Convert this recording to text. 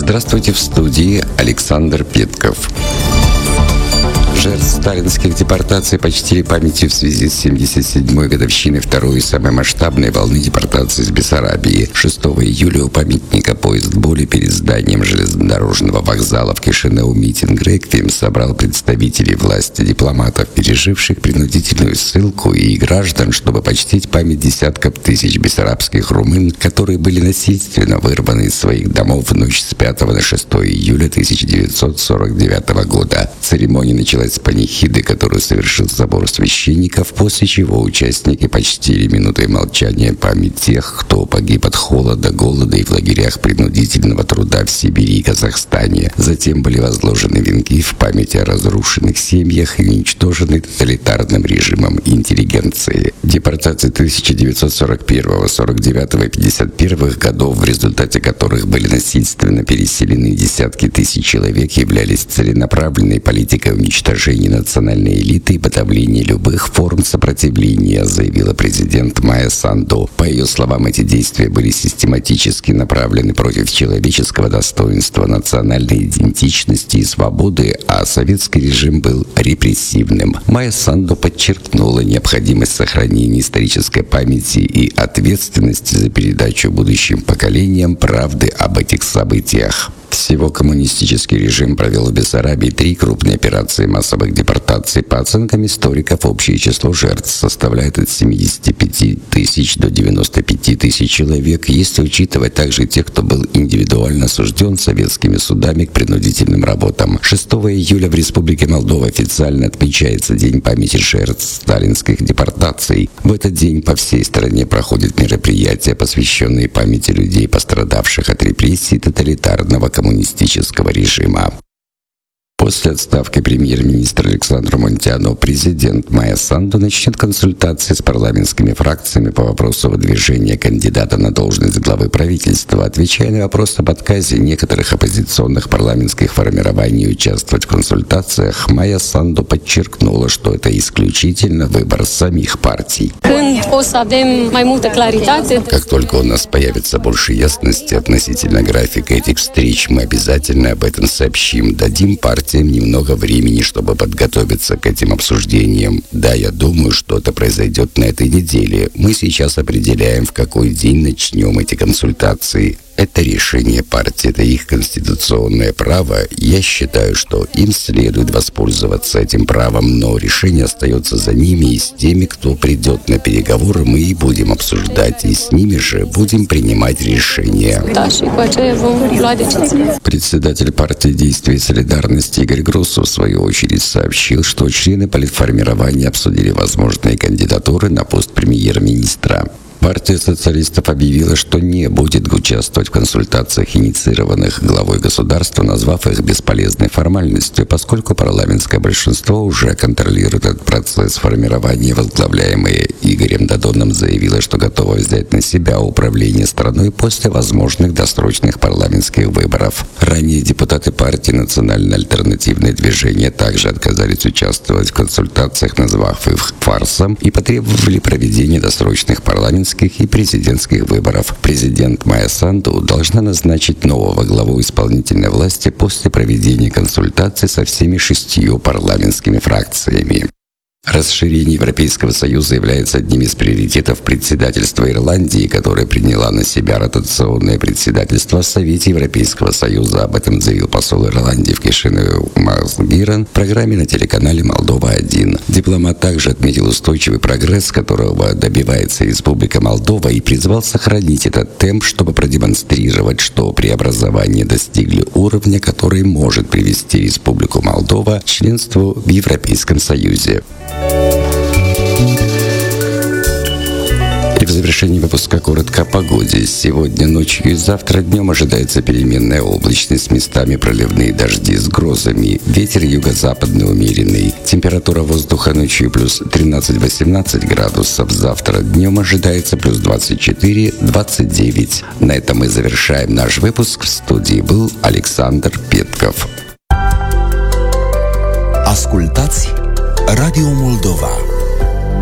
Здравствуйте, в студии Александр Петков. Жертв сталинских депортаций почтили памятью в связи с 77-й годовщиной второй и самой масштабной волны депортации из Бессарабии. 6 июля у памятника «Поезд боли» перед зданием железнодорожного вокзала в Кишинеу митинг «Реквием» собрал представителей власти, дипломатов, переживших принудительную ссылку, и граждан, чтобы почтить память десятков тысяч бессарабских румын, которые были насильственно вырваны из своих домов в ночь с 5 на 6 июля 1949 года. Церемония началась с панихиды, которую совершил собор священников, после чего участники почтили минутой молчания память тех, кто погиб от холода, голода и в лагерях принудительного труда в Сибири и Казахстане. Затем были возложены венки в память о разрушенных семьях и уничтоженной тоталитарным режимом интеллигенции. Депортации 1941, 49 и 51 годов, в результате которых были насильственно переселены десятки тысяч человек, являлись целенаправленной политикой уничтожения национальной элиты и подавления любых форм сопротивления, заявила президент Майя Санду. По ее словам, эти действия были систематически направлены против человеческого достоинства, национальной идентичности и свободы, а советский режим был репрессивным. Майя Санду подчеркнула необходимость сохранения исторической памяти и ответственности за передачу будущим поколениям правды об этих событиях. Всего коммунистический режим провел в Бессарабии 3 крупные операции массовых депортаций. По оценкам историков, общее число жертв составляет от 75 тысяч до 95 тысяч человек, если учитывать также тех, кто был индивидуально осужден советскими судами к принудительным работам. 6 июля в Республике Молдова официально отмечается День памяти жертв сталинских депортаций. В этот день по всей стране проходят мероприятия, посвященные памяти людей, пострадавших от репрессий тоталитарного коммунистического режима. После отставки премьер-министра Александра Монтиану президент Майя Санду начнет консультации с парламентскими фракциями по вопросу выдвижения кандидата на должность главы правительства. Отвечая на вопрос об отказе некоторых оппозиционных парламентских формирований участвовать в консультациях, Майя Санду подчеркнула, что это исключительно выбор самих партий. Как только у нас появится больше ясности относительно графика этих встреч, мы обязательно об этом сообщим, дадим партиям немного времени, чтобы подготовиться к этим обсуждениям. Да, я думаю, что это произойдет на этой неделе. Мы сейчас определяем, в какой день начнем эти консультации. Это решение партии, это их конституционное право. Я считаю, что им следует воспользоваться этим правом, но решение остается за ними, и с теми, кто придет на переговоры, мы и будем обсуждать, и с ними же будем принимать решения. Председатель партии «Действия и солидарности» Игорь Гроссу, в свою очередь, сообщил, что члены политформирования обсудили возможные кандидатуры на пост премьер-министра. Партия социалистов объявила, что не будет участвовать в консультациях, инициированных главой государства, назвав их бесполезной формальностью, поскольку парламентское большинство уже контролирует этот процесс формирования. Возглавляемое Игорем Додоном заявила, что готова взять на себя управление страной после возможных досрочных парламентских выборов. Ранее депутаты партии «Национальное альтернативное движение» также отказались участвовать в консультациях, назвав их фарсом, и потребовали проведения досрочных парламентских и президентских выборов. Президент Майя Санду должна назначить нового главу исполнительной власти после проведения консультаций со всеми 6 парламентскими фракциями. Расширение Европейского Союза является одним из приоритетов председательства Ирландии, которое приняла на себя ротационное председательство в Совете Европейского Союза. Об этом заявил посол Ирландии в Кишинеу Марс Биран в программе на телеканале «Молдова-1». Дипломат также отметил устойчивый прогресс, которого добивается Республика Молдова, и призвал сохранить этот темп, чтобы продемонстрировать, что преобразования достигли уровня, который может привести Республику Молдова к членству в Европейском Союзе. И в завершении выпуска коротко о погоде. Сегодня ночью и завтра днем ожидается переменная облачность, местами проливные дожди с грозами. Ветер юго-западный умеренный. Температура воздуха ночью плюс 13-18 градусов. Завтра днем ожидается плюс 24-29. На этом мы завершаем наш выпуск. В студии был Александр Петков. Ascultați Radio Moldova.